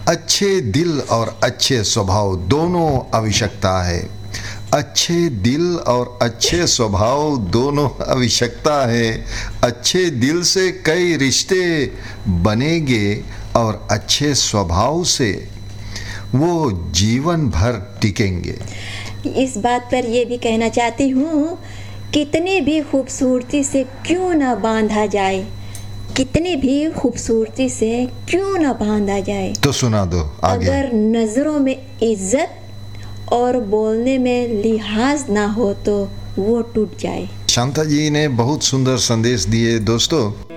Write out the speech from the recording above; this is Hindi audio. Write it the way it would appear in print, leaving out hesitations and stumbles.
अच्छे दिल और अच्छे स्वभाव दोनों आवश्यकता है। अच्छे दिल और अच्छे स्वभाव दोनों आवश्यकता है। अच्छे दिल से कई रिश्ते बनेंगे और अच्छे स्वभाव से वो जीवन भर टिकेंगे। इस बात पर ये भी कहना चाहती हूँ, कितनी भी खूबसूरती से क्यों ना बांधा जाए, कितनी भी खूबसूरती से क्यों ना बांधा जाए, तो सुना दो आगे। अगर नज़रों में इज्जत और बोलने में लिहाज ना हो तो वो टूट जाए। शांता जी ने बहुत सुंदर संदेश दिए दोस्तों।